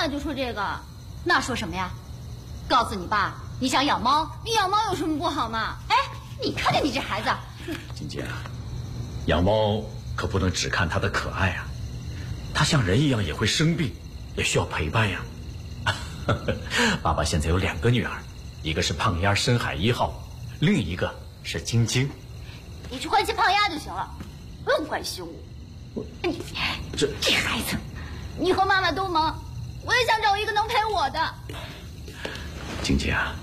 来就说这个，那说什么呀？告诉你爸，你想养猫，你养猫有什么不好吗？哎，你看看你这孩子。 金姐啊，养猫可不能只看它的可爱啊，它像人一样也会生病，也需要陪伴呀。爸爸现在有2个女儿，一个是胖丫深海1号，另一个是晶晶。 你去关心胖丫就行了，不用关心我。这孩子，你和妈妈都忙，我也想找一个能陪我的。 晶晶啊，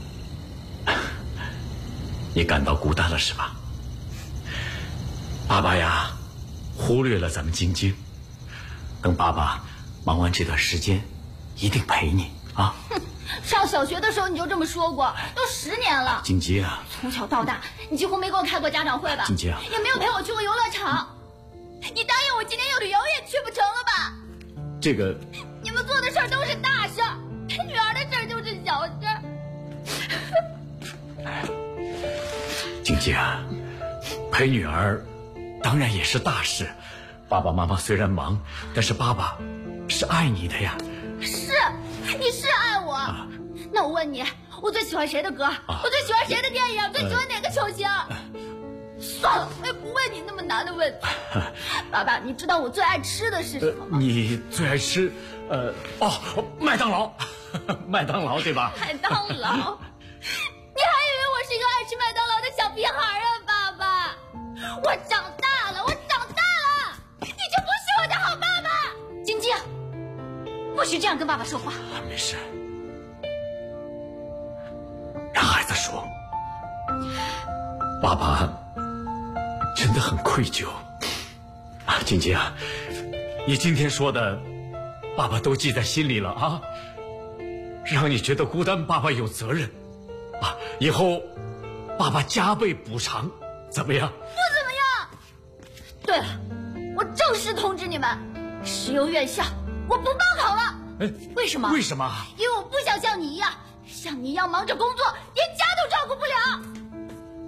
你感到孤单了是吧？爸爸呀，忽略了咱们晶晶。等爸爸忙完这段时间，一定陪你啊。 哼，上小学的时候你就这么说过，都10年了。 晶晶啊， 从小到大，你几乎没给我开过家长会吧？ 晶晶啊， 也没有陪我去过游乐场。你答应我今年有旅游也去不成了吧？ 这个， 你们做的事儿都是大事儿，陪女儿的事儿就是小事儿。 晶晶啊，陪女儿当然也是大事。爸爸妈妈虽然忙，但是爸爸是爱你的呀。 是，你是爱我。那我问你，我最喜欢谁的歌？我最喜欢谁的电影？最喜欢哪个球星？算了，我也不问你那么难的问题。爸爸，你知道我最爱吃的是什么吗？ 你最爱吃，麦当劳，麦当劳对吧？ 麦当劳？你还以为我是一个爱吃麦当劳的小屁孩啊，爸爸？我长大了，我长大了，你就不是我的好爸爸。晶晶，不许这样跟爸爸说话。 没事，让孩子说。爸爸真的很愧疚啊，晶晶啊，你今天说的，爸爸都记在心里了啊。让你觉得孤单，爸爸有责任啊，以后爸爸加倍补偿，怎么样？ 不怎么样。对了，我正式通知你们，石油院校我不报考了。为什么？ 为什么？ 因为我不想像你一样忙着工作，连家都照顾不了。